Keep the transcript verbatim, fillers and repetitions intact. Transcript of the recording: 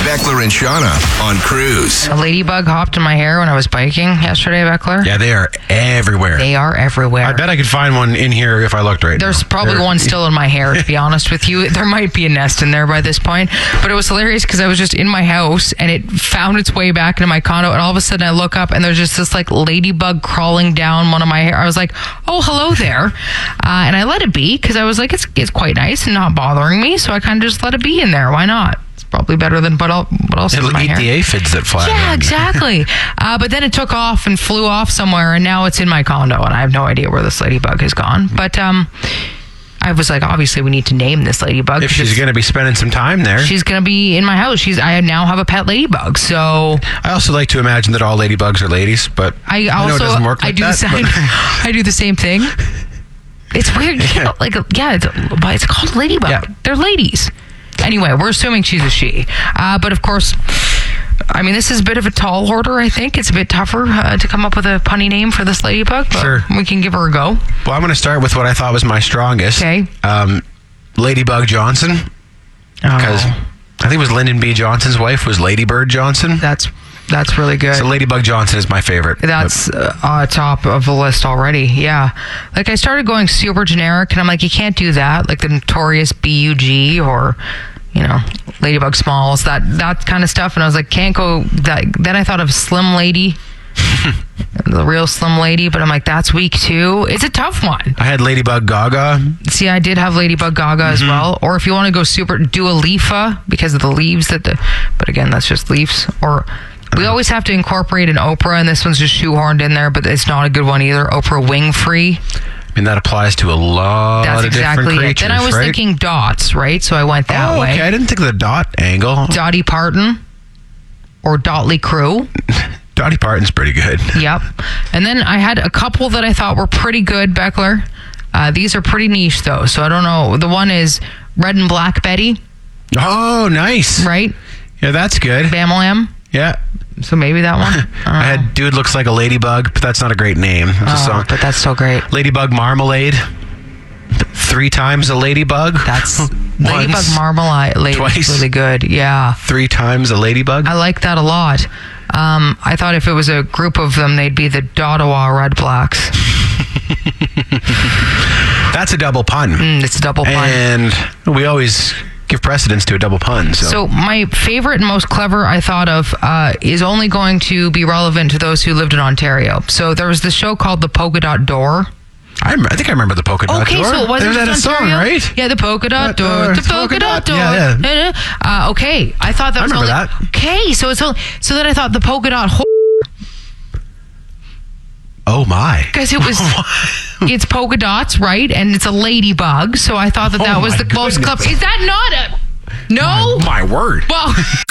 Beckler and Shauna on Cruise. A ladybug hopped in my hair when I was biking yesterday, Beckler. Yeah, they are everywhere. They are everywhere. I bet I could find one in here if I looked right There's now. probably They're- one still in my hair, to be honest with you. There might be a nest in there by this point. But it was hilarious because I was just in my house and it found its way back into my condo. And all of a sudden I look up and there's just this like ladybug crawling down one of my hair. I was like, oh, hello there. Uh, and I let it be because I was like, it's, it's quite nice and not bothering me. So I kind of just let it be in there. Why not? It's probably better than what else, what else is It'll in my eat hair. the aphids that fly Yeah, around. exactly. uh, but then it took off and flew off somewhere, and now it's in my condo, and I have no idea where this ladybug has gone. But um, I was like, obviously, we need to name this ladybug. If she's going to be spending some time there. she's going to be in my house. She's. I now have a pet ladybug, so I also like to imagine that all ladybugs are ladies, but I I know also it doesn't work I like do that. the same. but- I do the same thing. It's weird, you know, like yeah, it's, but it's called ladybug. Yeah. They're ladies. Anyway, we're assuming she's a she. Uh, but of course, I mean, this is a bit of a tall order, I think. It's a bit tougher uh, to come up with a punny name for this ladybug, but Sure. we can give her a go. Well, I'm going to start with what I thought was my strongest. Okay. Um, Ladybug Johnson. Because Oh, I think it was Lyndon B. Johnson's wife was Ladybird Johnson. that's that's really good. So Ladybug Johnson is my favorite. That's uh, uh, top of the list already. Yeah. Like I started going super generic and I'm like, you can't do that. Like the notorious B U G or, you know, Ladybug Smalls, that, that kind of stuff. And I was like, can't go that. Then I thought of Slim Lady, the real Slim Lady, but I'm like, that's weak too. It's a tough one. I had Ladybug Gaga. See, I did have Ladybug Gaga as well. Or if you want to go super, Dua Lipa because of the leaves that the, but again, that's just leaves. Or we always have to incorporate an Oprah, and this one's just shoehorned in there, but it's not a good one either. Oprah Winfrey. I mean, that applies to a lot That's of exactly different it. creatures, Then I was right? thinking dots, right? So I went that oh, way. okay. I didn't think of the dot angle. Dottie Parton or Dotley Crew. Dottie Parton's pretty good. Yep. And then I had a couple that I thought were pretty good, Beckler. Uh, these are pretty niche, though. So I don't know. The one is Red and Black Betty, Oh, nice. right? Yeah, that's good. Bamalam. Yeah. So maybe that one. I don't I know. had Dude Looks Like a Ladybug, but that's not a great name. It's a Oh, song. but that's so great. Ladybug Marmalade. Three times a ladybug. That's Once. Ladybug Marmalade. Lady, Twice. really good. Yeah. Three times a ladybug. I like that a lot. Um, I thought if it was a group of them, they'd be the Dottawa Red Blacks. That's a double pun. Mm, it's a double pun. And we always give precedence to a double pun. So, So my favorite and most clever I thought of uh, is only going to be relevant to those who lived in Ontario. So there was this show called The Polka Dot Door. I, rem- I think I remember the polka dot Okay, door. so it wasn't There's just that a song, Ontario? right? Yeah, the polka dot Dot door, door, the polka dot door. yeah, yeah. Uh, okay, I thought that I was remember only, that. Okay, so it's only, so then I thought the polka dot whore Oh my! because it was it's polka dots, right? And it's a ladybug. So I thought that that Oh was my the most goodness. clever. Is that not a no? My word. Well.